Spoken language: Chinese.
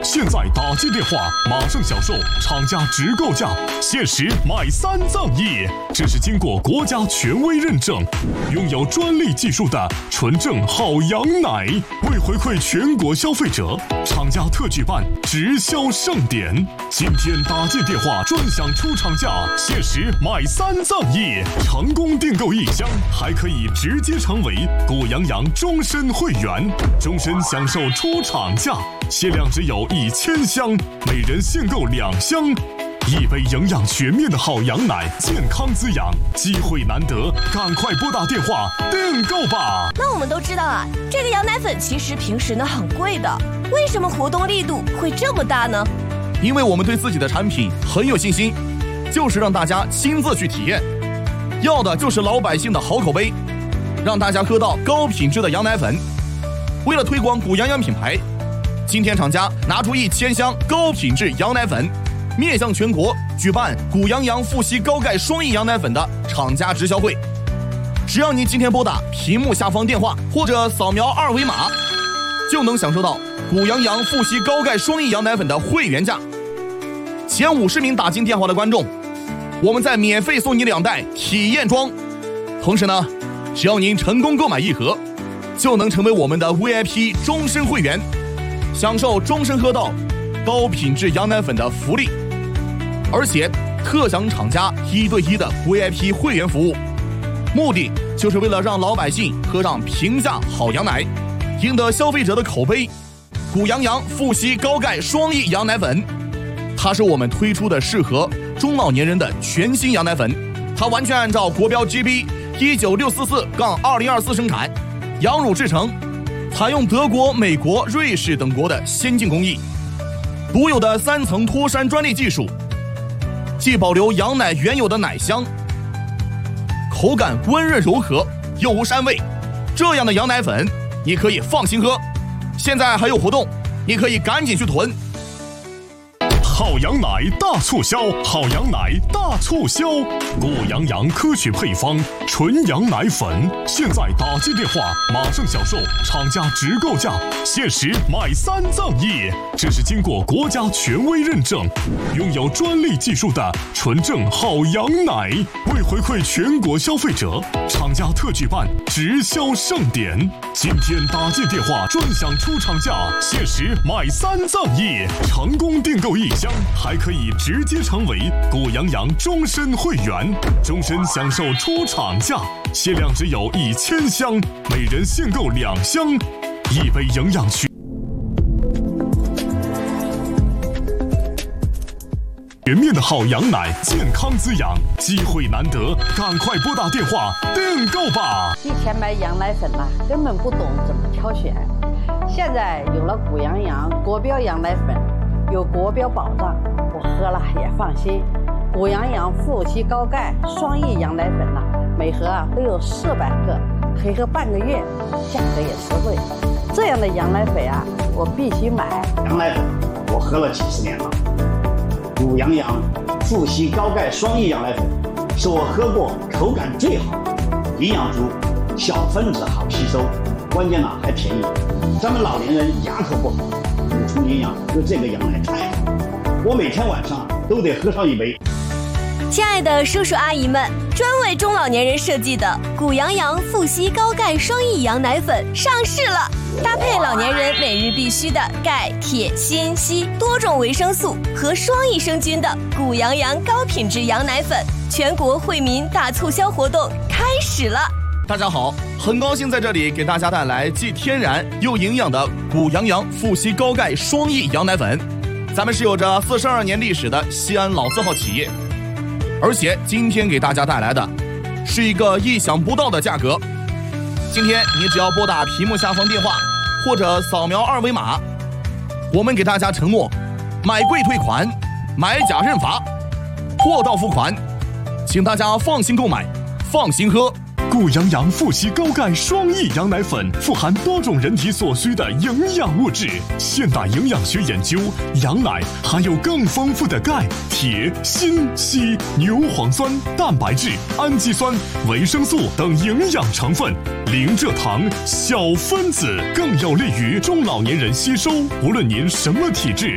现在打进电话马上享受厂家直购价，限时买3赠1。这是经过国家权威认证，拥有专利技术的纯正好羊奶。为回馈全国消费者，厂家特举办直销盛典，今天打进电话专享出厂价，限时买3赠1，成功订购1箱还可以直接成为谷羊羊终身会员，终身享受出厂价，限量只有1000箱，每人限购2箱。一杯营养全面的好羊奶，健康滋养，机会难得，赶快拨打电话订购吧。 那我们都知道啊，这个羊奶粉其实平时呢很贵的，为什么活动力度会这么大呢？ 因为我们对自己的产品很有信心，就是让大家亲自去体验，要的就是老百姓的好口碑，让大家喝到高品质的羊奶粉。为了推广谷羊羊品牌，今天厂家拿出1000箱高品质羊奶粉，面向全国举办谷羊羊富硒高钙双益羊奶粉的厂家直销会。只要您今天拨打屏幕下方电话或者扫描2维码，就能享受到谷羊羊富硒高钙双益羊奶粉的会员价。前50名打进电话的观众，我们再免费送你2袋体验装。同时呢，只要您成功购买1盒，就能成为我们的 VIP 终身会员，享受终身喝到高品质羊奶粉的福利，而且特享厂家1对1的 VIP 会员服务，目的就是为了让老百姓喝上平价好羊奶，赢得消费者的口碑。谷羊羊富硒高钙双益羊奶粉，它是我们推出的适合中老年人的全新羊奶粉，它完全按照国标 GB 19644-2024生产，羊乳制成，采用德国、美国、瑞士等国的先进工艺，独有的3层脱山专利技术，既保留羊奶原有的奶香，口感温润柔和，又无膻味。这样的羊奶粉你可以放心喝，现在还有活动，你可以赶紧去囤。 好羊奶大促销，好羊奶大促销，谷羊羊科学配方纯羊奶粉，现在打进电话马上享受厂家直购价，限时买3赠1。这是经过国家权威认证，拥有专利技术的纯正好羊奶。为回馈全国消费者，厂家特举办直销盛典，今天打进电话专享出厂价，限时买3赠1，成功订购1箱还可以直接成为谷羊羊终身会员，终身享受出厂价，限量只有1000箱，每人限购2箱。一杯营养全面的好羊奶，健康滋养，机会难得，赶快拨打电话订购吧。 以前买羊奶粉根本不懂怎么挑选，现在有了谷羊羊国标羊奶粉，有国标保障，我喝了也放心。谷羊羊富硒高钙双益羊奶粉每盒都有400克，可以喝半个月，价格也实惠。这样的羊奶粉我必须买。 羊奶粉我喝了几10年了，谷羊羊富硒高钙双益羊奶粉是我喝过口感最好，营养足，小分子好吸收，关键还便宜。咱们老年人牙口不好，补充营养喝这个羊奶太好，我每天晚上都得喝上1杯。 亲爱的叔叔阿姨们，专为中老年人设计的谷羊羊富硒高钙双益羊奶粉上市了，搭配老年人每日必须的钙、铁、锌、硒多种维生素和双益生菌的谷羊羊高品质羊奶粉，全国惠民大促销活动开始了。 大家好，很高兴在这里给大家带来既天然又营养的谷羊羊富硒高钙双益羊奶粉。咱们是有着42年历史的西安老字号企业，而且今天给大家带来的是一个意想不到的价格。今天你只要拨打屏幕下方电话或者扫描2维码，我们给大家承诺买贵退款，买假认罚，货到付款，请大家放心购买，放心喝。 谷羊羊富硒高钙双益羊奶粉富含多种人体所需的营养物质。现代营养学研究，羊奶含有更丰富的钙、铁、锌、硒、牛磺酸、蛋白质、氨基酸、维生素等营养成分，零蔗糖，小分子，更有利于中老年人吸收。无论您什么体质，